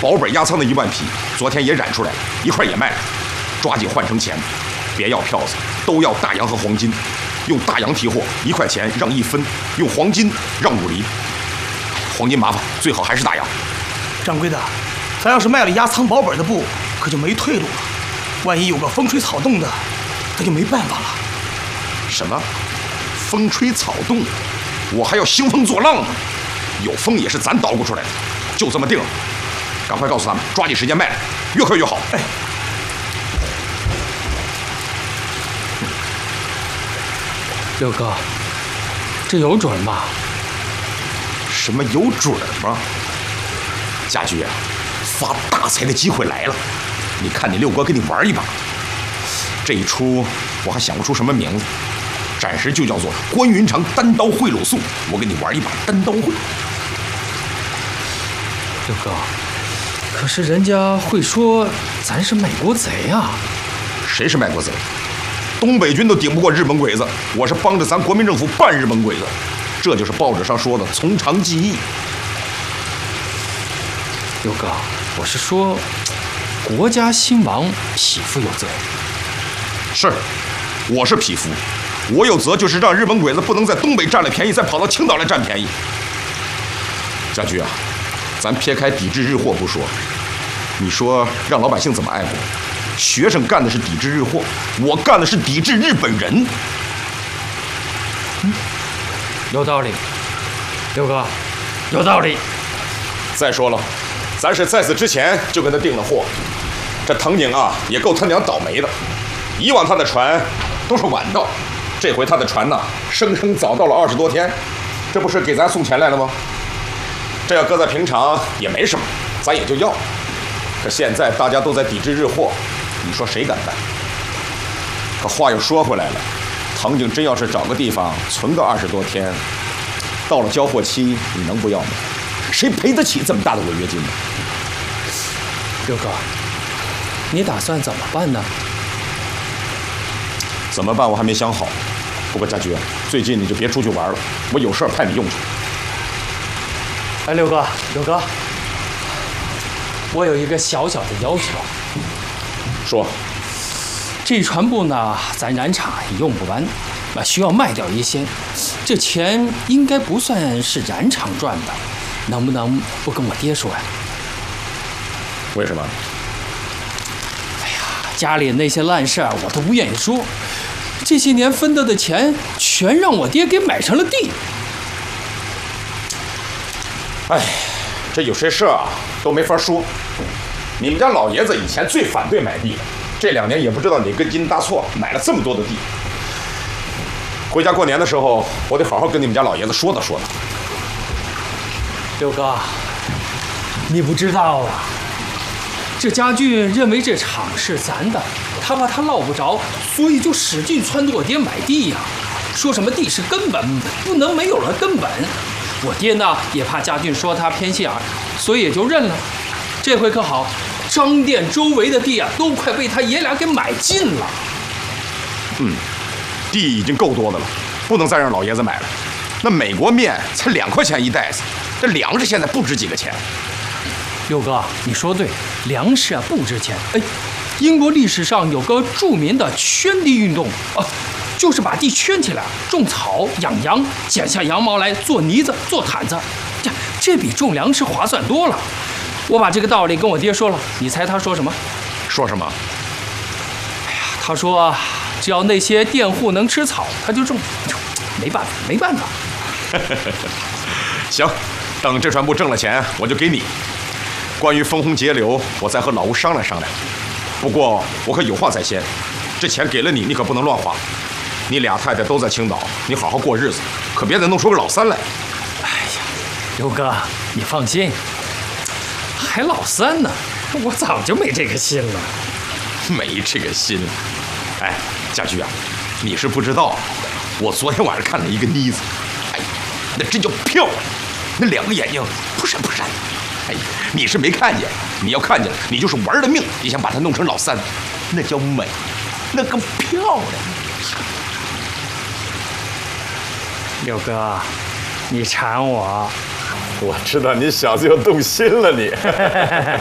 宝贝压舱的1万匹，昨天也染出来了，一块也卖了，抓紧换成钱，别要票子，都要大洋和黄金。用大洋提货1块钱让1分，用黄金让5厘。黄金麻烦，最好还是大洋。 掌柜的，咱要是卖了压舱保本的布，可就没退路了。万一有个风吹草动的，咱就没办法了。 什么？风吹草动？我还要兴风作浪呢。有风也是咱捣鼓出来的，就这么定了。赶快告诉他们，抓紧时间卖了，越快越好。 哎， 六哥，这有准吗？ 什么有准吗？家驹啊，发大财的机会来了，你看你六哥跟你玩一把。这一出我还想不出什么名字，暂时就叫做关云长单刀贿赂素。我跟你玩一把单刀会。 六哥，可是人家会说咱是卖国贼啊。 谁是卖国贼？东北军都顶不过日本鬼子，我是帮着咱国民政府办日本鬼子，这就是报纸上说的从长计议。 六哥，我是说，国家兴亡，匹夫有责。 是，我是匹夫，我有责就是让日本鬼子不能在东北占了便宜，再跑到青岛来占便宜。家驹啊，咱撇开抵制日货不说，你说让老百姓怎么爱国？学生干的是抵制日货，我干的是抵制日本人。 有道理，六哥，有道理。 再说了，咱是在此之前就跟他订了货，这藤井啊也够他娘倒霉的。以往他的船都是晚到，这回他的船呢生生早到了20多天，这不是给咱送钱来了吗？这要搁在平常也没什么，咱也就要。可现在大家都在抵制日货，你说谁敢办？可话又说回来了，藤井真要是找个地方存个20多天，到了交货期，你能不要吗？谁赔得起这么大的违约金呢？ 六哥，你打算怎么办呢？ 怎么办？我还没想好。不过家驹，最近你就别出去玩了，我有事儿派你用去。 哎，六哥，我有一个小小的要求。 说。 这船布呢，咱染厂也用不完，需要卖掉一些。这钱应该不算是染厂赚的，能不能不跟我爹说呀？ 为什么？ 哎呀，家里那些烂事儿我都不愿意说。这些年分得的钱，全让我爹给买成了地。 哎，这有些事啊都没法说。你们家老爷子以前最反对买地的，这2年也不知道哪根筋搭错，买了这么多的地。回家过年的时候，我得好好跟你们家老爷子说道说道。 六哥，你不知道啊，这家具认为这厂是咱的，他怕他落不着，所以就使劲撺掇我爹买地呀，说什么地是根本，不能没有了根本。我爹呢也怕家俊说他偏心眼，所以也就认了。这回可好，张店周围的地啊，都快被他爷俩给买尽了。 地已经够多的了，不能再让老爷子买了。那美国面才2块钱一袋子，这粮食现在不值几个钱。 六哥，你说对，粮食啊不值钱。哎，英国历史上有个著名的圈地运动啊，就是把地圈起来，种草、养羊，剪下羊毛来做呢子、做毯子，这比种粮食划算多了。我把这个道理跟我爹说了，你猜他说什么？ 说什么？ 哎呀，他说只要那些佃户能吃草，他就种。没办法。 行，等这船布挣了钱，我就给你。关于分红节流，我再和老吴商量商量。不过我可有话在先，这钱给了你，你可不能乱花。你俩太太都在青岛，你好好过日子，可别再弄出个老三来。 哎呀，刘哥，你放心，还老三呢，我早就没这个心了。 没这个心。哎，家驹啊，你是不知道，我昨天晚上看了一个妮子，哎，那真叫漂亮，那2个眼睛扑闪扑闪。哎，你是没看见，你要看见了，你就是玩了命，也想把她弄成老三，那叫美，那个漂亮。 六哥，你馋我。 我知道你小子又动心了你。